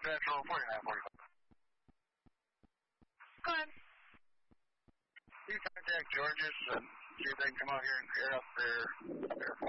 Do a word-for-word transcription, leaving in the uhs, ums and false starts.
Central forty-nine forty-five. Go ahead. You contact George's and see if they can come out here and clear up their, their